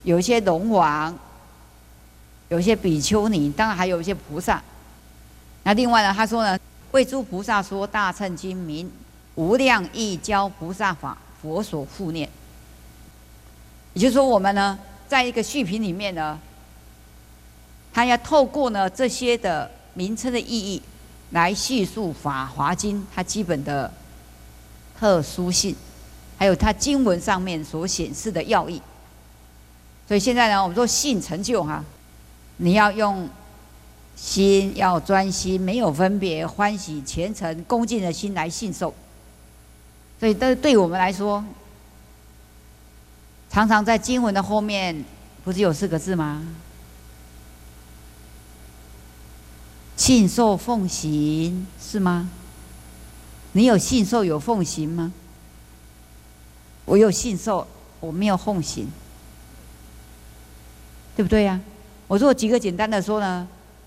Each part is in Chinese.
有一些龙王，有一些比丘尼，当然还有一些菩萨。那另外呢，他说呢，为诸菩萨说大乘经名无量义教菩萨法，佛所护念。也就是说，我们呢，在一个序品里面呢，他要透过呢这些的名称的意义，来叙述《法华经》它基本的特殊性，还有它经文上面所显示的要义。所以现在呢，我们说信成就哈，你要用心，要专心，没有分别，欢喜虔诚恭敬的心来信受。所以这对我们来说，常常在经文的后面不是有4个字吗？信受奉行，是吗？你有信受有奉行吗？我有信受，我没有奉行，对不对呀？我如果举个简单的说呢，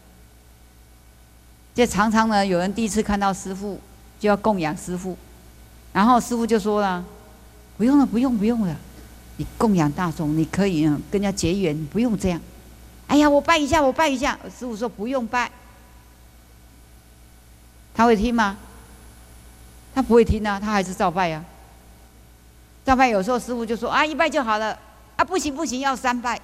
就常常呢，有人第一次看到师父就要供养师父，然后师父就说了：“不用了，不用了，你供养大众，你可以跟人家结缘，不用这样。”哎呀，我拜一下。师父说不用拜，他会听吗？他不会听啊，他还是照拜啊。照拜有时候师父就说：“啊，1拜就好了。”啊，不行，要3拜。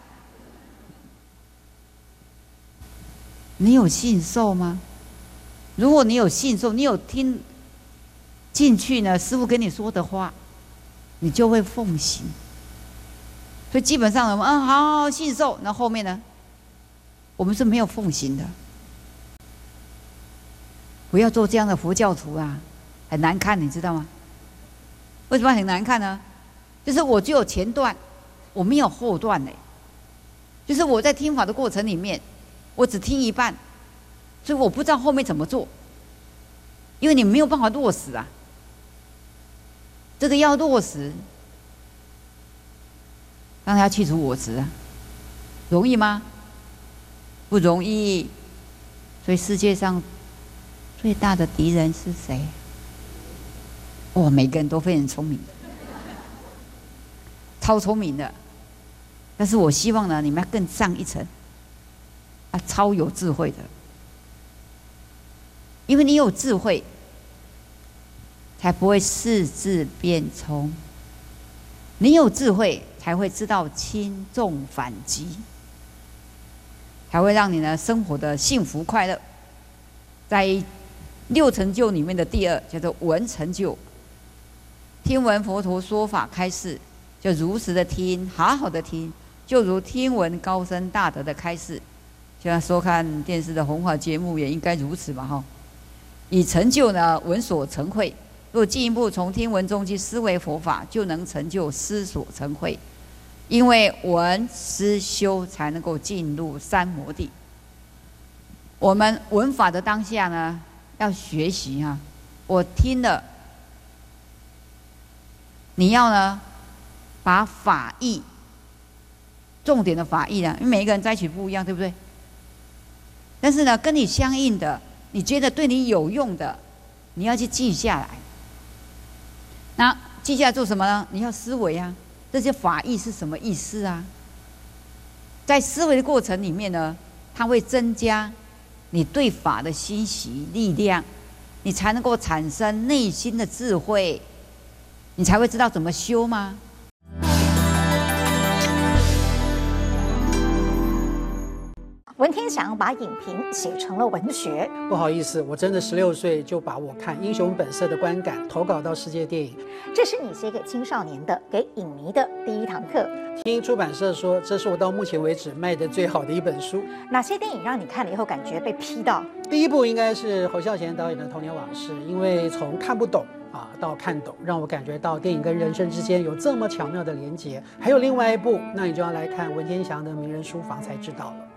你有信受吗？如果你有信受，你有听进去呢，师父跟你说的话，你就会奉行。所以基本上我们好信受，那后面呢，我们是没有奉行的。不要做这样的佛教徒啊，很难看，你知道吗？为什么很难看呢？就是我只有前段，我没有后段呢。就是我在听法的过程里面，我只听一半，所以我不知道后面怎么做，因为你没有办法落实啊。这个要落实，当然要去除我执啊，容易吗？不容易。所以世界上最大的敌人是谁？每个人都非常聪明，超聪明的。但是我希望呢，你们要更上一层，超有智慧的。因为你有智慧，才不会视智变聪。你有智慧，才会知道轻重缓急，才会让你呢生活的幸福快乐。在6成就里面的第2叫做闻成就。听闻佛陀说法开示，就如实的听，好好的听，就如听闻高僧大德的开示。现在收看电视的弘法节目也应该如此吧哈。以成就呢闻所成慧，若进一步从听闻中去思维佛法，就能成就思所成慧。因为闻思修才能够进入三摩地。我们闻法的当下呢，要学习哈。我听了，你要呢把法义，重点的法义呢，因为每一个人摘取不一样，对不对？但是呢，跟你相应的，你觉得对你有用的，你要去记下来。那记下来做什么呢？你要思维啊，这些法义是什么意思啊？在思维的过程里面呢，它会增加你对法的欣喜力量，你才能够产生内心的智慧，你才会知道怎么修吗？ 文天祥把影评写成了文学。 不好意思，我真的16岁就把我看《英雄本色》的观感投稿到世界电影。 这是你写给青少年的、给影迷的第1堂课。 听出版社说，这是我到目前为止卖的最好的一本书。 哪些电影让你看了以后感觉被批到？ 第一部应该是侯孝贤导演的《童年往事》，因为从看不懂到看懂，让我感觉到电影跟人生之间有这么巧妙的连结。还有另外一部，那你就要来看文天祥的《名人书房》才知道了。